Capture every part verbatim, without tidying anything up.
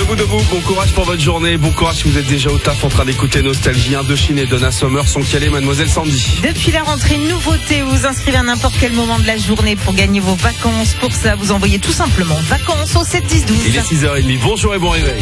Debout, debout, bon courage pour votre journée. Bon courage si vous êtes déjà au taf en train d'écouter Nostalgie. Indochine et Donna Summer sont calés, mademoiselle Sandy. Depuis la rentrée, nouveauté, vous vous inscrivez à n'importe quel moment de la journée pour gagner vos vacances. Pour ça, vous envoyez tout simplement vacances au sept dix douze. Il est six heures trente. Bonjour et bon réveil.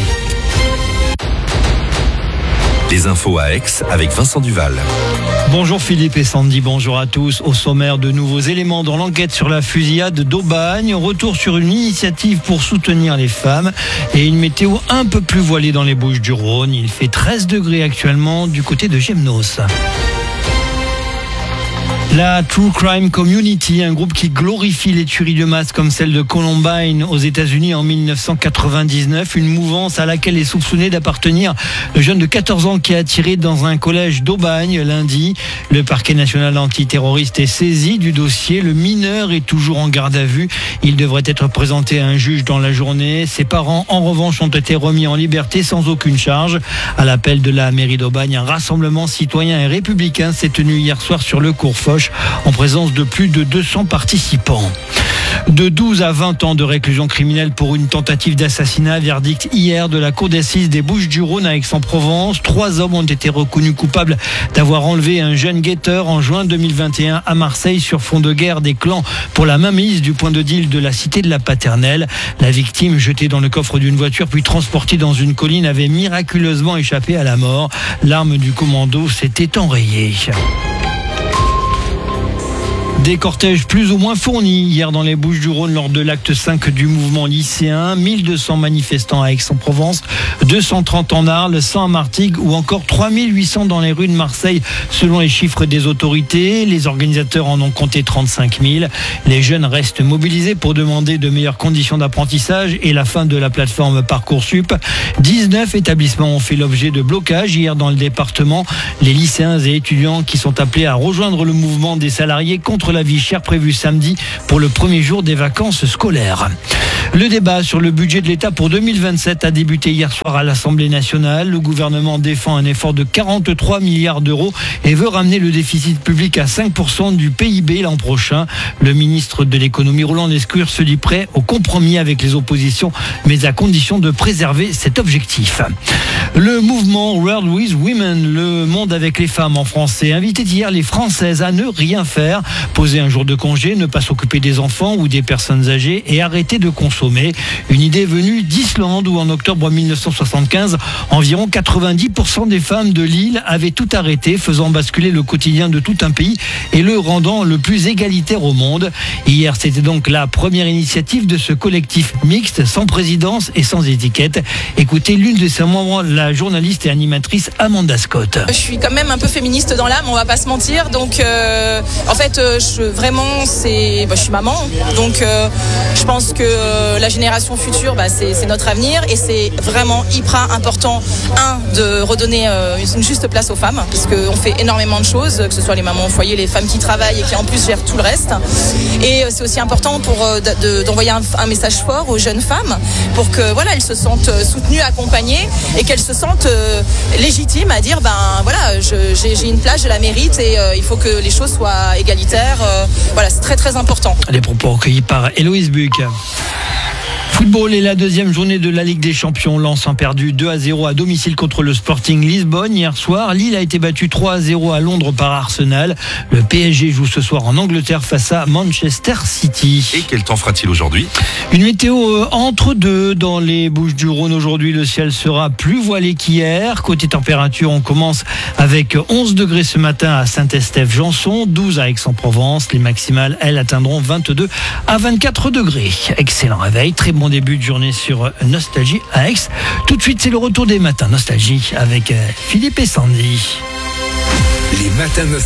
Les infos à Aix avec Vincent Duval. Bonjour Philippe et Sandy, bonjour à tous. Au sommaire, de nouveaux éléments dans l'enquête sur la fusillade d'Aubagne. Retour sur une initiative pour soutenir les femmes et une météo un peu plus voilée dans les Bouches-du-Rhône. Il fait treize degrés actuellement du côté de Gemnos. La True Crime Community, un groupe qui glorifie les tueries de masse comme celle de Columbine aux États-Unis en dix-neuf cent quatre-vingt-dix-neuf, une mouvance à laquelle est soupçonné d'appartenir le jeune de quatorze ans qui a tiré dans un collège d'Aubagne lundi. Le parquet national antiterroriste est saisi du dossier. Le mineur est toujours en garde à vue. Il devrait être présenté à un juge dans la journée. Ses parents, en revanche, ont été remis en liberté sans aucune charge. À l'appel de la mairie d'Aubagne, un rassemblement citoyen et républicain s'est tenu hier soir sur le cours Foch, en présence de plus de deux cents participants. De douze à vingt ans de réclusion criminelle pour une tentative d'assassinat, verdict hier de la cour d'assises des Bouches-du-Rhône à Aix-en-Provence. Trois hommes ont été reconnus coupables d'avoir enlevé un jeune guetteur en juin deux mille vingt et un à Marseille sur fond de guerre des clans pour la mainmise du point de deal de la cité de la Paternelle. La victime, jetée dans le coffre d'une voiture puis transportée dans une colline, avait miraculeusement échappé à la mort. L'arme du commando s'était enrayée. Des cortèges plus ou moins fournis hier dans les Bouches-du-Rhône lors de l'acte cinq du mouvement lycéen. mille deux cents manifestants à Aix-en-Provence, deux cent trente en Arles, cent à Martigues ou encore trois mille huit cents dans les rues de Marseille selon les chiffres des autorités. Les organisateurs en ont compté trente-cinq mille. Les jeunes restent mobilisés pour demander de meilleures conditions d'apprentissage et la fin de la plateforme Parcoursup. dix-neuf établissements ont fait l'objet de blocages hier dans le département. Les lycéens et étudiants qui sont appelés à rejoindre le mouvement des salariés contre la vie chère prévue samedi pour le premier jour des vacances scolaires. Le débat sur le budget de l'État pour deux mille vingt-sept a débuté hier soir à l'Assemblée nationale. Le gouvernement défend un effort de quarante-trois milliards d'euros et veut ramener le déficit public à cinq pour cent du P I B l'an prochain. Le ministre de l'économie Roland Lescure se dit prêt au compromis avec les oppositions, mais à condition de préserver cet objectif. Le mouvement World with Women, le monde avec les femmes en français, invitait hier les Françaises à ne rien faire, poser un jour de congé, ne pas s'occuper des enfants ou des personnes âgées et arrêter de consommer. Une idée venue d'Islande où en octobre dix-neuf cent soixante-quinze, environ quatre-vingt-dix pour cent des femmes de l'île avaient tout arrêté, faisant basculer le quotidien de tout un pays et le rendant le plus égalitaire au monde. Hier, c'était donc la première initiative de ce collectif mixte, sans présidence et sans étiquette. Écoutez l'une de ses membres, la journaliste et animatrice Amanda Scott. Je suis quand même un peu féministe dans l'âme, on va pas se mentir. Donc, euh, en fait, euh, je, vraiment, c'est, bah, je suis maman, donc euh, je pense que euh, la génération future, bah, c'est, c'est notre avenir et c'est vraiment hyper important, un, de redonner euh, une juste place aux femmes, parce qu'on fait énormément de choses, que ce soit les mamans au foyer, les femmes qui travaillent et qui en plus gèrent tout le reste. Et euh, c'est aussi important pour euh, de, d'envoyer un, un message fort aux jeunes femmes pour que voilà, elles se sentent soutenues, accompagnées et qu'elles se sentent euh, légitimes à dire ben voilà, je, j'ai, j'ai une place, je la mérite et euh, il faut que les choses soient égalitaires. Euh, voilà, c'est très très important. Les propos recueillis par Héloïse Buc. Football et la deuxième journée de la Ligue des Champions. Lens a perdu deux à zéro à domicile contre le Sporting Lisbonne hier soir. Lille a été battu trois à zéro à Londres par Arsenal. Le P S G joue ce soir en Angleterre face à Manchester City. Et quel temps fera-t-il aujourd'hui ? Une météo entre deux dans les Bouches-du-Rhône. Aujourd'hui, le ciel sera plus voilé qu'hier. Côté température, on commence avec onze degrés ce matin à Saint-Estèphe-Janson, douze à Aix-en-Provence. Les maximales, elles, atteindront vingt-deux à vingt-quatre degrés. Excellent réveil, très bon début de journée sur Nostalgie à Aix. Tout de suite, c'est le retour des matins Nostalgie avec Philippe et Sandy. Les matins Nostalgie.